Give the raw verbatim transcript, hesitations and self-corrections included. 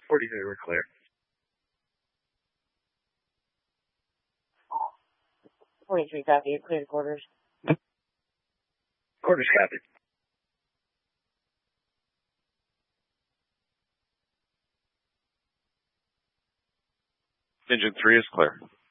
forty-three, we're clear. forty-three, copy. You clear the quarters. Quarters, copy. Engine three is clear.